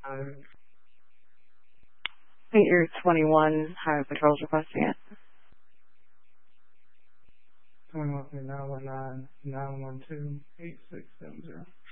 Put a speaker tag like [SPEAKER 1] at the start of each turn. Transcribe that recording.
[SPEAKER 1] I think you're 21 Highway Patrol's requesting it.
[SPEAKER 2] 21 919 912 8670.